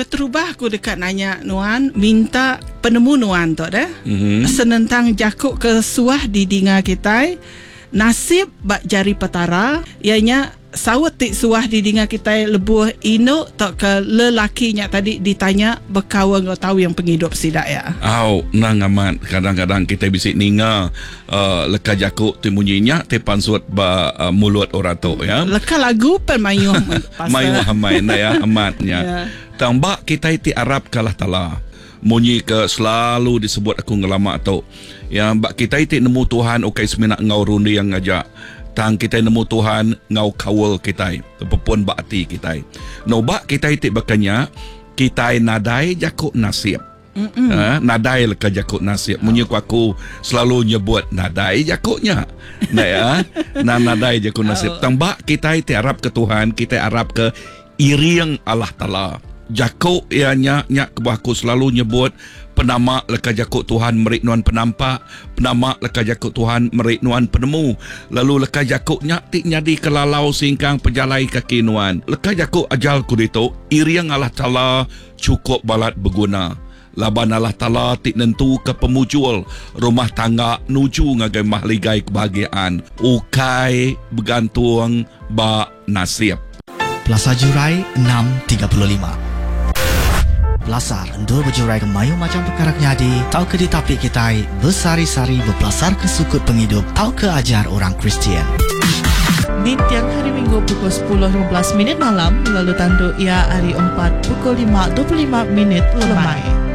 keterubah aku dekat nanya Nuan, minta penemu Nuan tu dah. Senentang jakuk ke suah di dinga kita, nasib bak jari petara, ianya sawat tik suah di dinga kita lebuh ino tak ke lelakinya tadi ditanya berkawan kau tahu yang penghidup sidak ya. Nang amat kadang-kadang kita bisik ninga leka jakuk tu munyinya te pansut ba mulut orang tu ya. Leka lagu permayuh mayuh hamai na ya amatnya. Tambah kita iti Arab kalah tala. Munyi ke selalu disebut aku ngelama tu. Ya bak kita iti nemu Tuhan okai semina ngau rundi yang ngajak. Tang kita nemu Tuhan ngau kawal kita pepun bakti kita no bak kita itik bakanya kita nadai jakuk nasib. Nadai leka jakuk nasib. Munyi aku selalu nyebut nadai jakuknya nah ya nadai jakuk nasib. Tang bak kita itik Arab ke Tuhan, kita Arab ke iriang Allah Ta'ala. Jakuk ianya nyak aku selalu nyebut penama leka jakuk Tuhan merik nuan penampak, penama leka jakuk Tuhan merik nuan penemu. Lalu leka jakuk nyak tik nyadi kelalau singkang pejalai kaki nuan. Leka jakuk ajal kudito iriang Allah Ta'ala cukup balat berguna. Laban Allah Ta'ala tik nentu ke pemujul rumah tangga nuju ngagai mahligai kebahagiaan. Ukai bergantung ba nasib. Plaza Jurai 6.35. Belasar endul berjurai ke mayu macam perkara nyadi. Tau ke ditapik kita bersari-sari berpelasar ke sukut penghidup. Tau ke ajar orang Kristian. Di tiang hari Minggu pukul 10.15 malam lalu tandu ia hari 4 pukul 5.25 lemai.